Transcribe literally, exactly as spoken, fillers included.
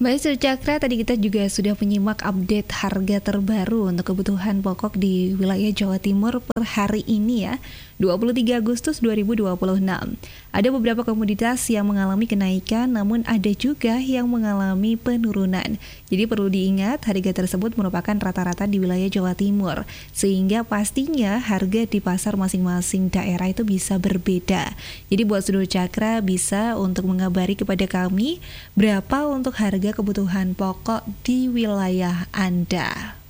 Baik, Sur Cakra, tadi kita juga sudah menyimak update harga terbaru untuk kebutuhan pokok di wilayah Jawa Timur per hari ini ya, dua puluh tiga Agustus dua ribu dua puluh enam. Ada beberapa komoditas yang mengalami kenaikan, namun ada juga yang mengalami penurunan. Jadi perlu diingat, harga tersebut merupakan rata-rata di wilayah Jawa Timur, sehingga pastinya harga di pasar masing-masing daerah itu bisa berbeda. Jadi buat Sur Cakra bisa untuk mengabari kepada kami berapa untuk harga kebutuhan pokok di wilayah Anda.